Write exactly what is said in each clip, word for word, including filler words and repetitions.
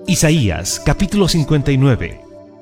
Isaías capítulo cincuenta y nueve.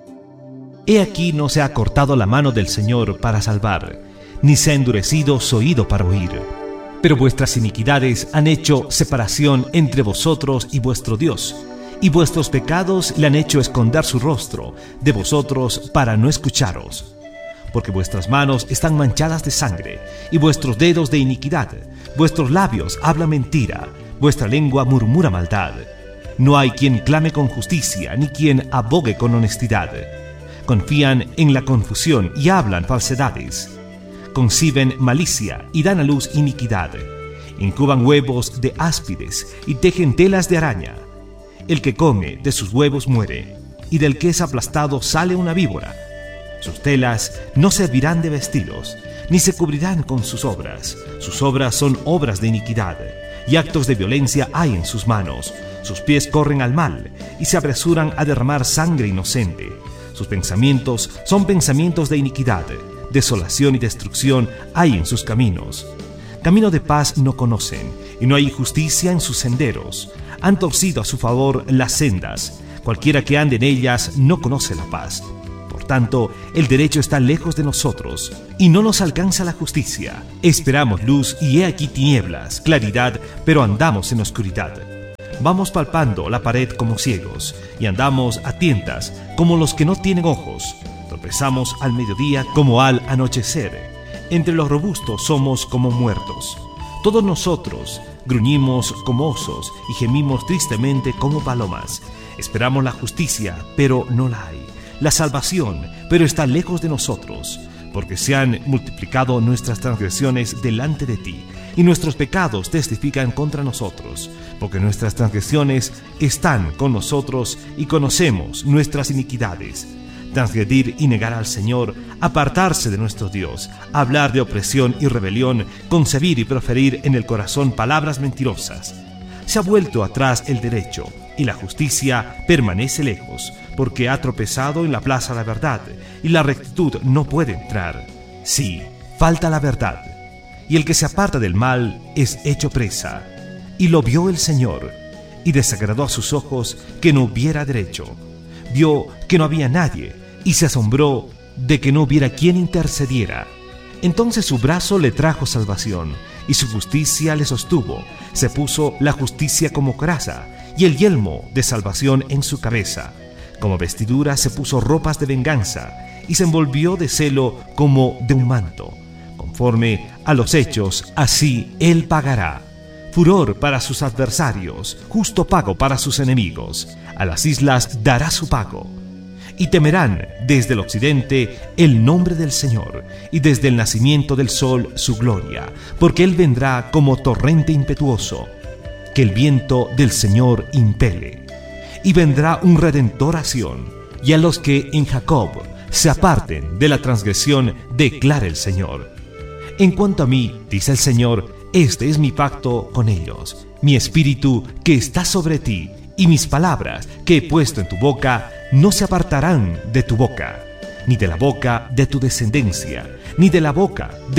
He aquí no se ha cortado la mano del Señor para salvar, ni se ha endurecido su oído para oír. Pero vuestras iniquidades han hecho separación entre vosotros y vuestro Dios, y vuestros pecados le han hecho esconder su rostro de vosotros para no escucharos. Porque vuestras manos están manchadas de sangre, y vuestros dedos de iniquidad, vuestros labios hablan mentira, vuestra lengua murmura maldad. No hay quien clame con justicia, ni quien abogue con honestidad. Confían en la confusión y hablan falsedades. Conciben malicia y dan a luz iniquidad. Incuban huevos de áspides y tejen telas de araña. El que come de sus huevos muere, y del que es aplastado sale una víbora. Sus telas no servirán de vestidos, ni se cubrirán con sus obras. Sus obras son obras de iniquidad, y actos de violencia hay en sus manos. Sus pies corren al mal, y se apresuran a derramar sangre inocente. Sus pensamientos son pensamientos de iniquidad. Desolación y destrucción hay en sus caminos. Camino de paz no conocen, y no hay justicia en sus senderos. Han torcido a su favor las sendas. Cualquiera que ande en ellas no conoce la paz. Por tanto, el derecho está lejos de nosotros, y no nos alcanza la justicia. Esperamos luz, y he aquí tinieblas, claridad, pero andamos en oscuridad. Vamos palpando la pared como ciegos, y andamos a tientas como los que no tienen ojos. Tropezamos al mediodía como al anochecer. Entre los robustos somos como muertos. Todos nosotros gruñimos como osos y gemimos tristemente como palomas. Esperamos la justicia, pero no la hay. La salvación, pero está lejos de nosotros, porque se han multiplicado nuestras transgresiones delante de ti, y nuestros pecados testifican contra nosotros, porque nuestras transgresiones están con nosotros y conocemos nuestras iniquidades. Transgredir y negar al Señor, apartarse de nuestro Dios, hablar de opresión y rebelión, concebir y proferir en el corazón palabras mentirosas. Se ha vuelto atrás el derecho, y la justicia permanece lejos, porque ha tropezado en la plaza la verdad, y la rectitud no puede entrar. Sí, falta la verdad, y el que se aparta del mal es hecho presa. Y lo vio el Señor, y desagradó a sus ojos que no hubiera derecho. Vio que no había nadie, y se asombró de que no hubiera quien intercediera. Entonces su brazo le trajo salvación, y su justicia le sostuvo. Se puso la justicia como coraza, y el yelmo de salvación en su cabeza. Como vestidura se puso ropas de venganza, y se envolvió de celo como de un manto. Conforme a los hechos, así él pagará. Furor para sus adversarios, justo pago para sus enemigos. A las islas dará su pago. Y temerán desde el occidente el nombre del Señor, y desde el nacimiento del sol su gloria, porque Él vendrá como torrente impetuoso, que el viento del Señor impele. Y vendrá un redentor a Sión, y a los que en Jacob se aparten de la transgresión, declara el Señor. En cuanto a mí, dice el Señor, este es mi pacto con ellos, mi espíritu que está sobre ti, y mis palabras que he puesto en tu boca no se apartarán de tu boca, ni de la boca de tu descendencia, ni de la boca de